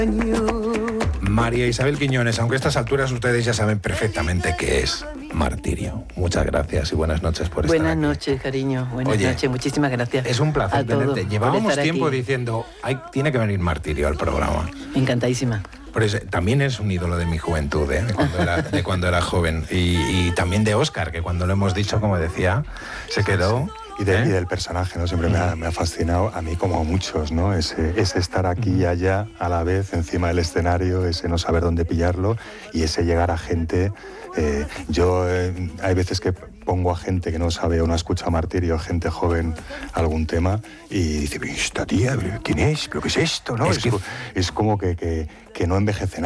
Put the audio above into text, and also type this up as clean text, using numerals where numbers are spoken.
María Isabel Quiñones, aunque a estas alturas ustedes ya saben perfectamente qué es martirio. Muchas gracias y buenas noches por estar aquí. Buenas noches, cariño. Buenas noches, muchísimas gracias. Es un placer tenerte. Llevábamos tiempo aquí diciendo, tiene que venir Martirio al programa. Encantadísima. Pero también es un ídolo de mi juventud, de cuando era joven. Y también de Óscar, que cuando lo hemos dicho, como decía, se quedó... Y del personaje, ¿no? Siempre me ha fascinado, a mí como a muchos, ¿no? Ese estar aquí y allá a la vez, encima del escenario, ese no saber dónde pillarlo y ese llegar a gente. Hay veces que pongo a gente que no sabe o no escucha Martirio, gente joven, algún tema, y dice, esta tía, ¿quién es? ¿Pero qué es esto? ¿No? Es como que no envejece nada.